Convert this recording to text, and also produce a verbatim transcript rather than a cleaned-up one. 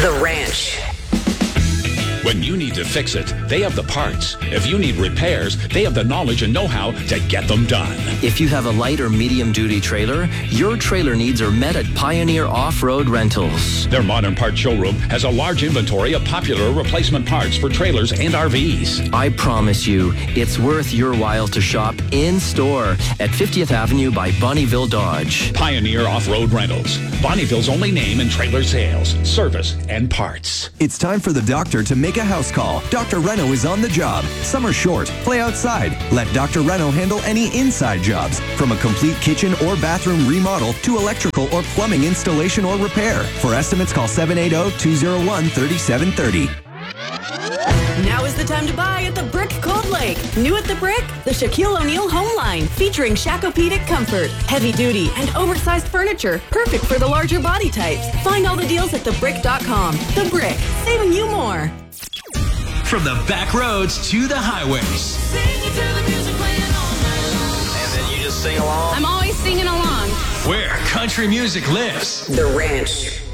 The Ranch. When you need to fix it, they have the parts. If you need repairs, they have the knowledge and know-how to get them done. If you have a light or medium-duty trailer, your trailer needs are met at Pioneer Off-Road Rentals. Their modern part showroom has a large inventory of popular replacement parts for trailers and R Vs. I promise you, it's worth your while to shop in-store at fiftieth Avenue by Bonnieville Dodge. Pioneer Off-Road Rentals. Bonnieville's only name in trailer sales, service, and parts. It's time for the doctor to make a house call. Doctor Reno is on the job. Summer short. Play outside. Let Doctor Reno handle any inside jobs, from a complete kitchen or bathroom remodel to electrical or plumbing installation or repair. For estimates, call seven eight zero, two zero one, three seven three zero. Now is the time to buy at the Brick Cold Lake. New at the Brick, the Shaquille O'Neal Home Line, featuring Shacopedic comfort, heavy duty, and oversized furniture, perfect for the larger body types. Find all the deals at the brick dot com. The Brick, saving you more. From the back roads to the highways. And then you just sing along. I'm always singing along. Where country music lives. The Ranch.